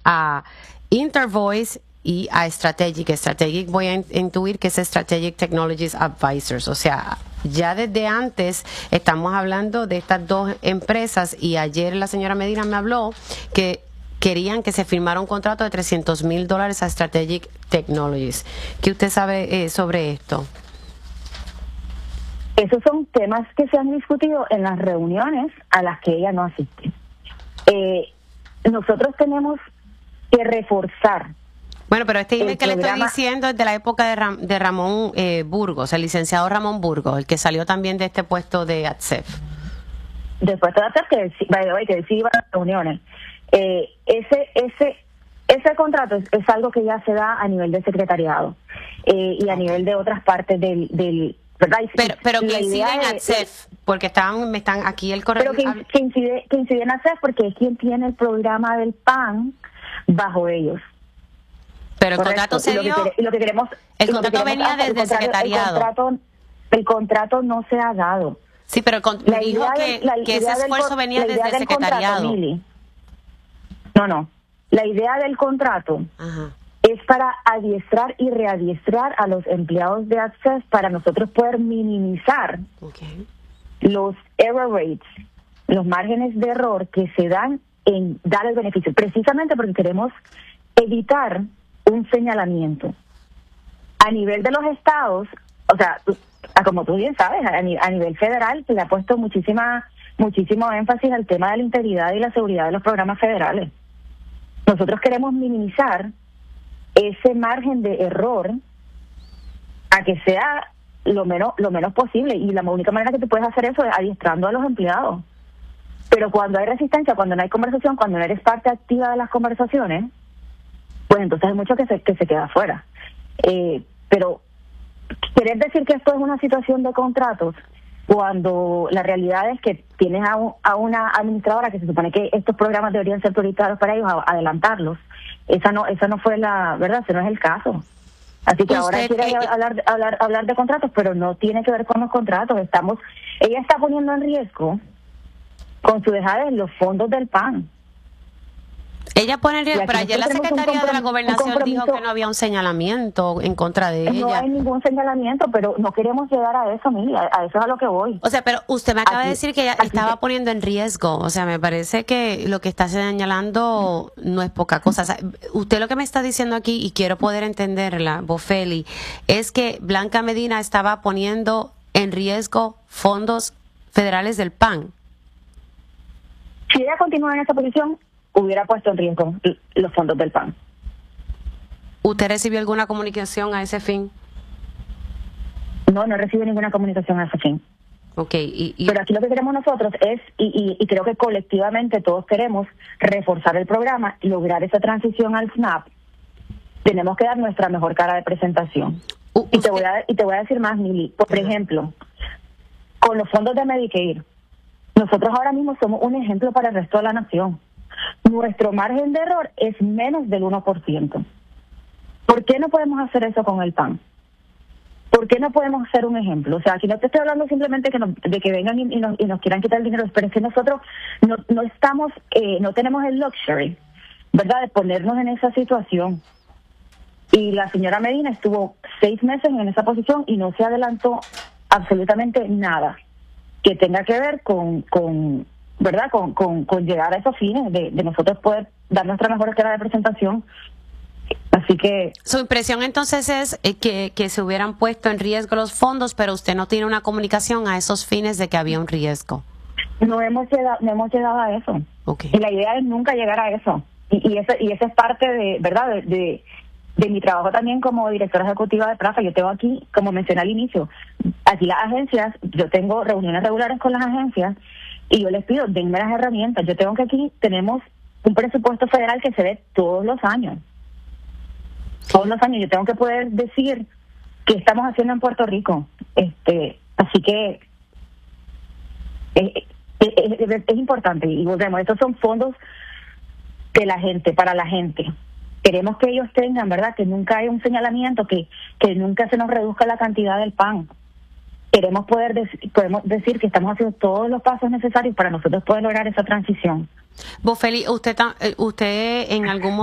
a Intervoice y a Strategic. Strategic voy a intuir que es Strategic Technologies Advisors. O sea, ya desde antes estamos hablando de estas dos empresas y ayer la señora Medina me habló que querían que se firmara un contrato de $300,000 a Strategic Technologies. ¿Qué usted sabe sobre esto? Esos son temas que se han discutido en las reuniones a las que ella no asiste. Nosotros tenemos que reforzar. Bueno, pero este email que le estoy diciendo es de la época de Ramón Burgos, el licenciado Ramón Burgos, el que salió también de este puesto de ATSEF. Después de ATSEF, que sí iba a las reuniones. Ese contrato es algo que ya se da a nivel de secretariado y a nivel de otras partes del ¿verdad? Pero que incide en ATSEF, porque me están aquí el correo. Pero que incide en ATSEF porque es quien tiene el programa del PAN bajo ellos. Pero el contrato se dio. Lo que queremos. El contrato venía desde el secretariado. El contrato no se ha dado. Sí, pero dijo que ese esfuerzo venía desde el secretariado. No. La idea del contrato es para adiestrar y readiestrar a los empleados de ATSEF para nosotros poder minimizar los error rates, los márgenes de error que se dan en dar el beneficio, precisamente porque queremos evitar un señalamiento. A nivel de los estados, o sea, como tú bien sabes, a nivel federal se le ha puesto muchísimo énfasis al tema de la integridad y la seguridad de los programas federales. Nosotros queremos minimizar ese margen de error a que sea lo menos posible, y la única manera que tú puedes hacer eso es adiestrando a los empleados. Pero cuando hay resistencia, cuando no hay conversación, cuando no eres parte activa de las conversaciones, pues entonces hay mucho que se queda afuera. Pero querer decir que esto es una situación de contratos cuando la realidad es que tienes a una administradora que se supone que estos programas deberían ser prioritarios para ellos, a adelantarlos. Esa no fue la verdad, ese no es el caso. Así que ahora quiere hablar de contratos, pero no tiene que ver con los contratos. Ella está poniendo en riesgo con su dejada en los fondos del PAN. Ella pone en riesgo, pero ayer la secretaria de la Gobernación dijo que no había un señalamiento en contra de ella. No hay ningún señalamiento, pero no queremos llegar a eso, Mili, a eso es a lo que voy. O sea, pero usted me acaba de decir que ella estaba poniendo en riesgo. O sea, me parece que lo que está señalando no es poca cosa. O sea, usted lo que me está diciendo aquí, y quiero poder entenderla, Bofeli, es que Blanca Medina estaba poniendo en riesgo fondos federales del PAN. Si ella continúa en esa posición, hubiera puesto en riesgo los fondos del PAN. ¿Usted recibió alguna comunicación a ese fin? No recibido ninguna comunicación a ese fin. Okay, pero aquí lo que queremos nosotros es, y creo que colectivamente todos queremos, reforzar el programa, lograr esa transición al SNAP. Tenemos que dar nuestra mejor cara de presentación. Y te voy a decir más, Mili. Por ejemplo, con los fondos de Medicaid, nosotros ahora mismo somos un ejemplo para el resto de la nación. Nuestro margen de error es menos del 1%. ¿Por qué no podemos hacer eso con el PAN? ¿Por qué no podemos hacer un ejemplo? O sea, aquí no te estoy hablando simplemente de que vengan y nos quieran quitar el dinero, pero es que nosotros no tenemos el luxury, ¿verdad?, de ponernos en esa situación. Y la señora Medina estuvo 6 meses en esa posición y no se adelantó absolutamente nada que tenga que ver con ¿verdad?, con llegar a esos fines de nosotros poder dar nuestra mejor cara de presentación. Así que su impresión entonces es que se hubieran puesto en riesgo los fondos, pero usted no tiene una comunicación a esos fines de que había un riesgo. No hemos llegado a eso. Okay. Y la idea es nunca llegar a eso. Y esa es parte de, ¿verdad?, de mi trabajo también como directora ejecutiva de PRAFA. Yo tengo aquí, como mencioné al inicio, aquí las agencias, yo tengo reuniones regulares con las agencias y yo les pido, denme las herramientas. Yo tengo que aquí tenemos un presupuesto federal que se ve todos los años. Todos los años yo tengo que poder decir qué estamos haciendo en Puerto Rico. Así que es importante. Y volvemos, estos son fondos de la gente, para la gente. Queremos que ellos tengan, ¿verdad?, que nunca haya un señalamiento, que nunca se nos reduzca la cantidad del PAN. Podemos decir que estamos haciendo todos los pasos necesarios para nosotros poder lograr esa transición. Bofeli, usted en algún